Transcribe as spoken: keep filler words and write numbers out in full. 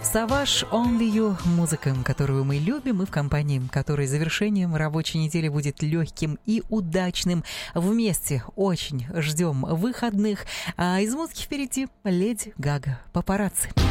Savage Only You, музыка, которую мы любим, и в компании которой завершением рабочей недели будет легким и удачным. Вместе очень ждем выходных. А из музыки впереди Леди Гага, «Папарацци».